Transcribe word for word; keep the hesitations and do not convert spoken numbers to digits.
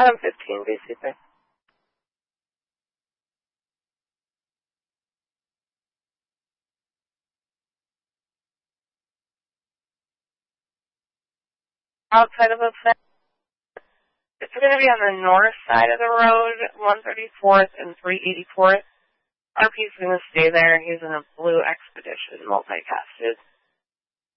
Um, fifteen, basically. Outside of the set, it's going to be on the north side of the road, one thirty-fourth and three eighty-fourth. R P's going to stay there. He's in a blue Expedition multicasted.